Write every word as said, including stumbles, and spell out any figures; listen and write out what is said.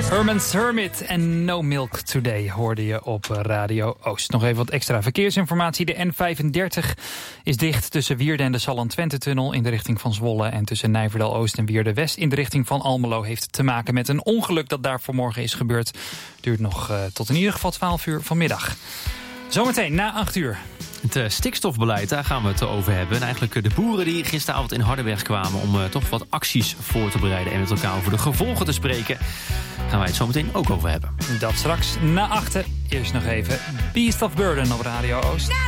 Herman's Hermit en No Milk Today hoorde je op Radio Oost. Nog even wat extra verkeersinformatie. De N vijfendertig is dicht tussen Wierden en de Salland-Twente-tunnel in de richting van Zwolle. En tussen Nijverdal-Oost en Wierden-West in de richting van Almelo heeft te maken met een ongeluk dat daar vanmorgen is gebeurd. Duurt nog uh, tot in ieder geval twaalf uur vanmiddag. Zometeen na acht uur. Het uh, stikstofbeleid, daar gaan we het over hebben. En eigenlijk uh, de boeren die gisteravond in Hardenberg kwamen om uh, toch wat acties voor te bereiden en met elkaar over de gevolgen te spreken, gaan wij het zo meteen ook over hebben. Dat straks na achten. Eerst nog even Beast of Burden op Radio Oost.